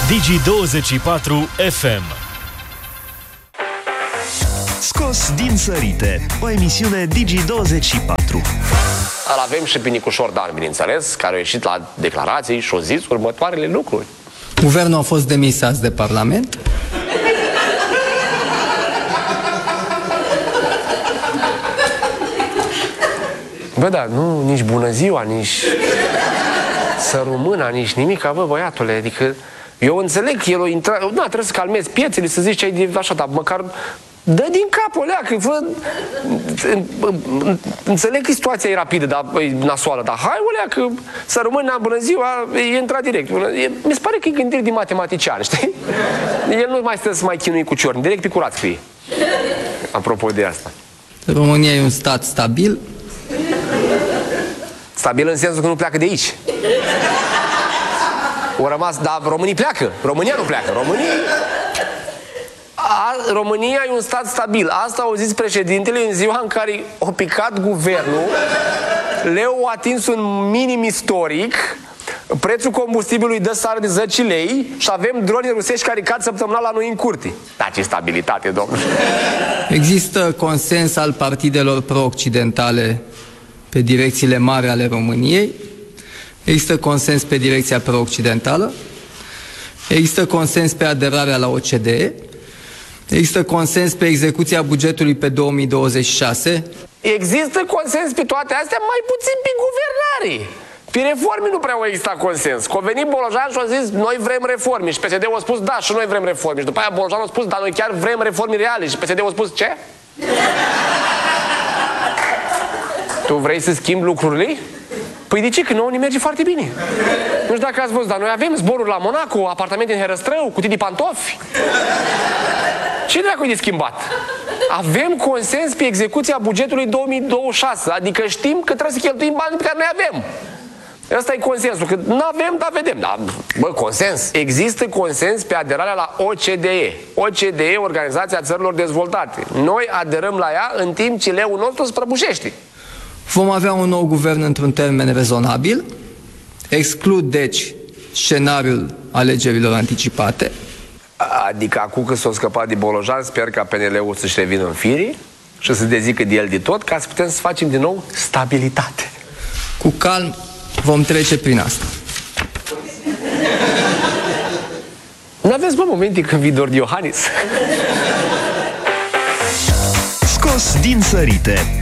Digi24 FM. Scos din sărite, o emisiune Digi24. Îl avem și pe Nicușor Dan, bineînțeles, care a ieșit la declarații și a zis următoarele lucruri. Guvernul a fost demis azi de Parlament. Bă, da, nu, nici bună ziua, nici să rămână, nici nimic, bă, băiatule, adică eu înțeleg că el o intra... Na, trebuie să calmezi piețele, să zici ce ai de așa, dar măcar dă din cap, olea, că fă... Înțeleg că situația e rapidă, dar e nasoală, dar hai, olea, că să rămână, bună ziua, e intrat direct. Mi se pare că e gândire de matematician, știi? El nu mai stă să mai chinui cu ciorni, direct pe curat scrie. Apropo de asta. România e un stat stabil. Stabil în sensul că nu pleacă de aici. O rămas, dar românii pleacă. România nu pleacă. România e un stat stabil. Asta au zis președintele în ziua în care a picat guvernul, leu a atins un minim istoric, prețul combustibilului dă sară de 10 lei și avem droni rusești care cad săptămânal la noi în curte. Da, ce stabilitate, domnule. Există consens al partidelor pro-occidentale pe direcțiile mari ale României. Există consens pe direcția pro-occidentală. Există consens pe aderarea la OCDE. Există consens pe execuția bugetului pe 2026. Există consens pe toate astea, mai puțin pe guvernare. Pe reforme nu prea a existat consens. Că a venit Bolojan și a zis, noi vrem reforme. Și PSD-ul a spus, da, și noi vrem reforme. Și după aia Bolojan a spus, da, noi chiar vrem reforme reale. Și PSD-ul a spus, ce? Tu vrei să schimbi lucrurile? Păi de ce? Că nouă ne merge foarte bine. Nu știu dacă ați văzut, dar noi avem zboruri la Monaco, apartamente în Herăstrău, cutii de pantofi. Ce dracu e de schimbat? Avem consens pe execuția bugetului 2026, adică știm că trebuie să cheltuim bani pe care noi avem. Ăsta e consensul, că nu avem, dar vedem. Dar, bă, consens. Există consens pe aderarea la OCDE. OCDE, Organizația Țărilor Dezvoltate. Noi aderăm la ea în timp ce leul nostru se prăbușește. Vom avea un nou guvern într-un termen rezonabil. Exclud, deci, scenariul alegerilor anticipate. Adică acum că s-a scăpat de Bolojan, sper ca PNL-ul să-și revină în fire și să dezică de el de tot, ca să putem să facem din nou stabilitate. Cu calm vom trece prin asta. Nu aveți, bă, momente când Vidor Iohannis? Scos din sărite,